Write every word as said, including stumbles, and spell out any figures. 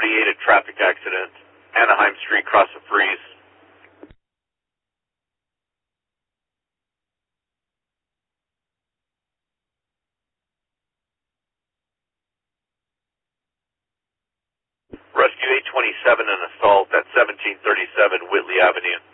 thirty-eight, a traffic accident, Anaheim Street, cross the freeze. Rescue eight twenty-seven, an assault at seventeen thirty-seven Whitley Avenue.